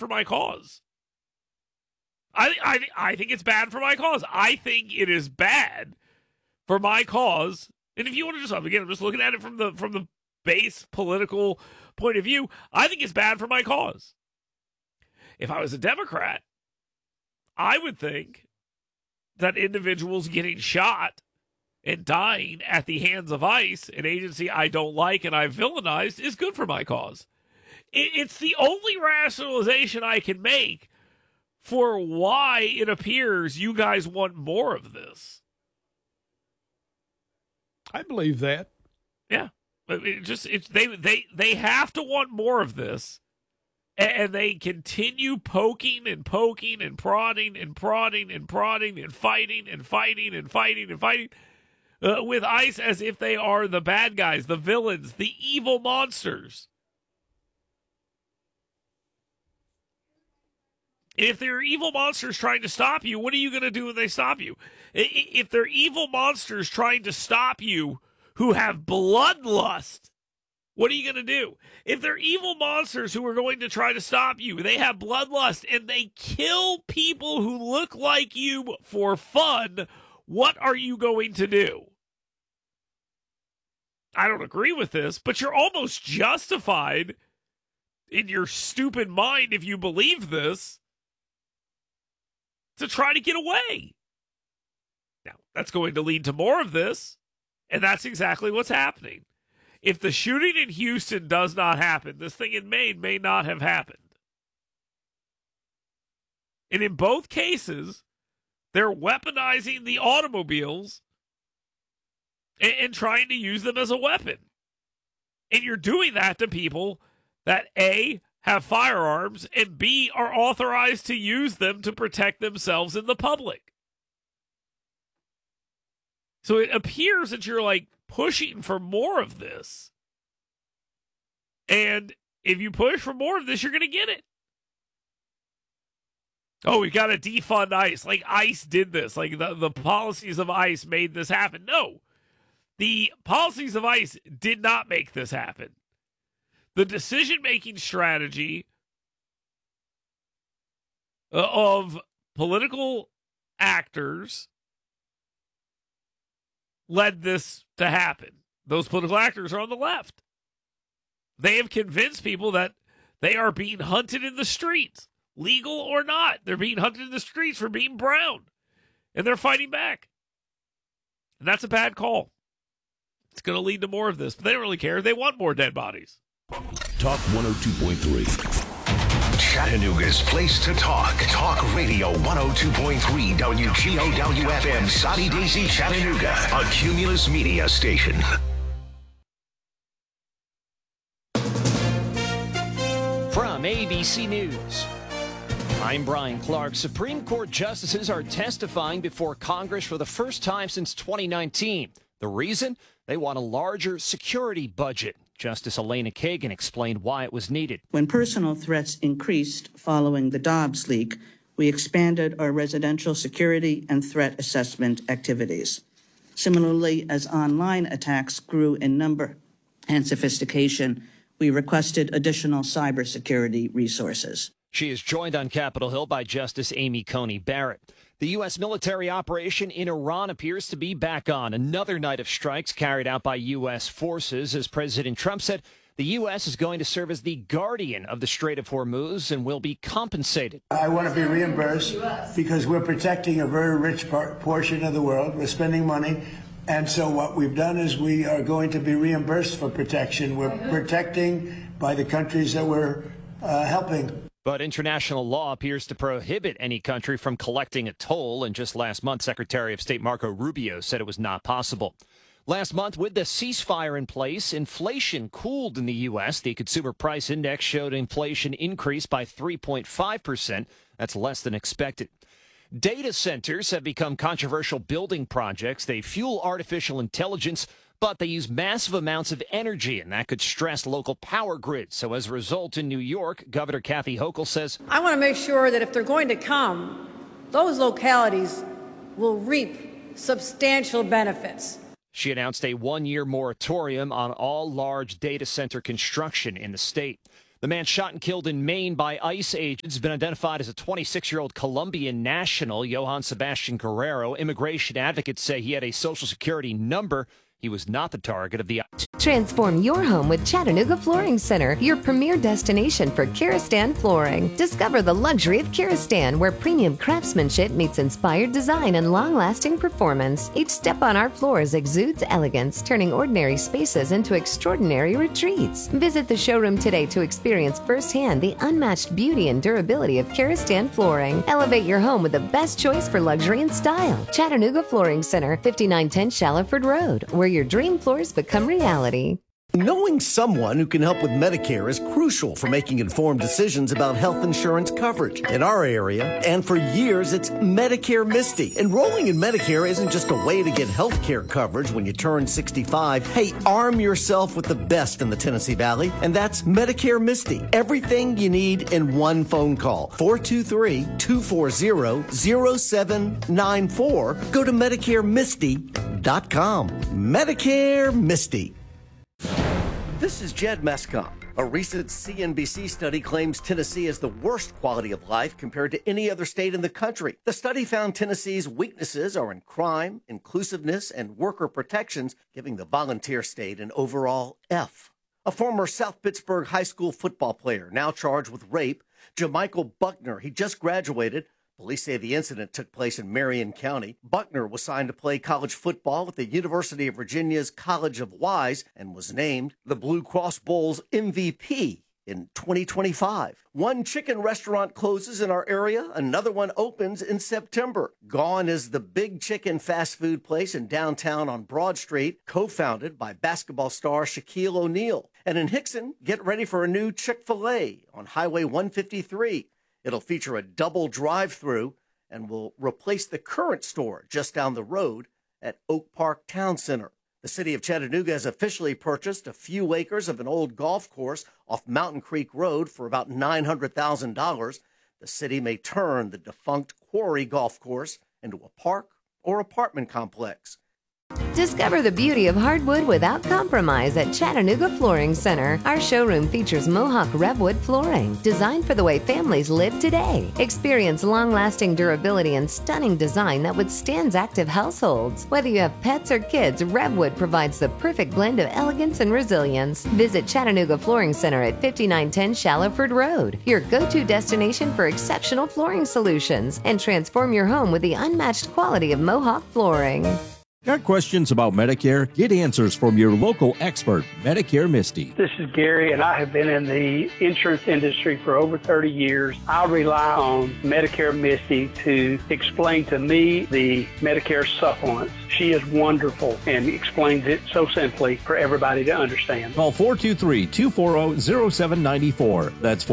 for my cause. I think it's bad for my cause. I think it is bad for my cause. And if you want to just, again, I'm just looking at it from the base political point of view, I think it's bad for my cause. If I was a Democrat, I would think that individuals getting shot and dying at the hands of ICE, an agency I don't like and I've villainized, is good for my cause. It's the only rationalization I can make for why it appears you guys want more of this. I believe that. Yeah. They have to want more of this. And they continue poking and poking and prodding and prodding and prodding and fighting and fighting and fighting and fighting with ICE as if they are the bad guys, the villains, the evil monsters. If they're evil monsters trying to stop you, what are you going to do when they stop you? If they're evil monsters trying to stop you who have bloodlust, what are you going to do? If they're evil monsters who are going to try to stop you, they have bloodlust, and they kill people who look like you for fun, what are you going to do? I don't agree with this, but you're almost justified in your stupid mind, if you believe this, to try to get away. Now, that's going to lead to more of this, and that's exactly what's happening. If the shooting in Houston does not happen, this thing in Maine may not have happened. And in both cases, they're weaponizing the automobiles and trying to use them as a weapon. And you're doing that to people that, A, have firearms, and B, are authorized to use them to protect themselves in the public. So it appears that you're like pushing for more of this. And if you push for more of this, you're going to get it. Oh, we got to defund ICE. Like ICE did this. Like the policies of ICE made this happen. No, the policies of ICE did not make this happen. The decision-making strategy of political actors led this to happen. Those political actors are on the left. They have convinced people that they are being hunted in the streets, legal or not. They're being hunted in the streets for being brown, and they're fighting back. And that's a bad call. It's going to lead to more of this, but they don't really care. They want more dead bodies. Talk 102.3. Chattanooga's place to talk. Talk Radio 102.3 WGOW-FM, Soddy Daisy, Chattanooga, a Cumulus Media station. From ABC News, I'm Brian Clark. Supreme Court justices are testifying before Congress for the first time since 2019. The reason? They want a larger security budget. Justice Elena Kagan explained why it was needed. When personal threats increased following the Dobbs leak, we expanded our residential security and threat assessment activities. Similarly, as online attacks grew in number and sophistication, we requested additional cybersecurity resources. She is joined on Capitol Hill by Justice Amy Coney Barrett. The U.S. military operation in Iran appears to be back on. Another night of strikes carried out by U.S. forces, as President Trump said the U.S. is going to serve as the guardian of the Strait of Hormuz and will be compensated. I want to be reimbursed because we're protecting a very rich portion of the world. We're spending money. And so what we've done is we are going to be reimbursed for protection. We're protecting by the countries that we're helping. But international law appears to prohibit any country from collecting a toll, and just last month, Secretary of State Marco Rubio said it was not possible. Last month, with the ceasefire in place, inflation cooled in the U.S. The Consumer Price Index showed inflation increase by 3.5%. That's less than expected. Data centers have become controversial building projects. They fuel artificial intelligence, but they use massive amounts of energy, and that could stress local power grids. So as a result, in New York, Governor Kathy Hochul says, I want to make sure that if they're going to come, those localities will reap substantial benefits. She announced a one-year moratorium on all large data center construction in the state. The man shot and killed in Maine by ICE agents has been identified as a 26-year-old Colombian national, Johann Sebastian Guerrero. Immigration advocates say he had a Social Security number. He was not the target of the... Transform your home with Chattanooga Flooring Center, your premier destination for Kiristan flooring. Discover the luxury of Kiristan, where premium craftsmanship meets inspired design and long-lasting performance. Each step on our floors exudes elegance, turning ordinary spaces into extraordinary retreats. Visit the showroom today to experience firsthand the unmatched beauty and durability of Kiristan flooring. Elevate your home with the best choice for luxury and style. Chattanooga Flooring Center, 5910 Shallowford Road, where your dream floors become reality. Knowing someone who can help with Medicare is crucial for making informed decisions about health insurance coverage. In our area, and for years, it's Medicare Misty. Enrolling in Medicare isn't just a way to get health care coverage when you turn 65. Hey, arm yourself with the best in the Tennessee Valley, and that's Medicare Misty. Everything you need in one phone call. 423-240-0794. Go to MedicareMisty.com. Medicare Misty. This is Jed Mescom. A recent CNBC study claims Tennessee has the worst quality of life compared to any other state in the country. The study found Tennessee's weaknesses are in crime, inclusiveness, and worker protections, giving the volunteer state an overall F. A former South Pittsburgh high school football player now charged with rape, Jamichael Buckner, he just graduated. Police say the incident took place in Marion County. Buckner was signed to play college football at the University of Virginia's College of Wise and was named the Blue Cross Bowl's MVP in 2025. One chicken restaurant closes in our area. Another one opens in September. Gone is the Big Chicken fast food place in downtown on Broad Street, co-founded by basketball star Shaquille O'Neal. And in Hickson, get ready for a new Chick-fil-A on Highway 153. It'll feature a double drive-through and will replace the current store just down the road at Oak Park Town Center. The city of Chattanooga has officially purchased a few acres of an old golf course off Mountain Creek Road for about $900,000. The city may turn the defunct Quarry Golf Course into a park or apartment complex. Discover the beauty of hardwood without compromise at Chattanooga Flooring Center. Our showroom features Mohawk Revwood flooring, designed for the way families live today. Experience long-lasting durability and stunning design that withstands active households. Whether you have pets or kids, Revwood provides the perfect blend of elegance and resilience. Visit Chattanooga Flooring Center at 5910 Shallowford Road, your go-to destination for exceptional flooring solutions, and transform your home with the unmatched quality of Mohawk flooring. Got questions about Medicare? Get answers from your local expert, Medicare Misty. This is Gary, and I have been in the insurance industry for over 30 years. I rely on Medicare Misty to explain to me the Medicare supplements. She is wonderful and explains it so simply for everybody to understand. Call 423-240-0794. That's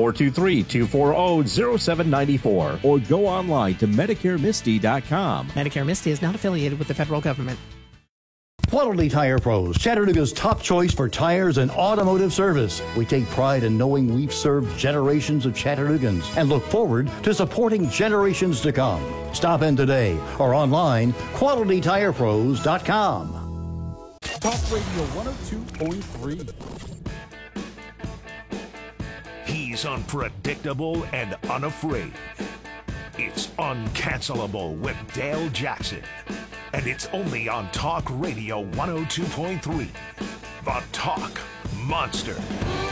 423-240-0794. Or go online to MedicareMisty.com. Medicare Misty is not affiliated with the federal government. Quality Tire Pros, Chattanooga's top choice for tires and automotive service. We take pride in knowing we've served generations of Chattanoogans and look forward to supporting generations to come. Stop in today or online, QualityTirePros.com. Talk Radio 102.3. He's unpredictable and unafraid. It's Uncancelable with Dale Jackson. And it's only on Talk Radio 102.3. The Talk Monster.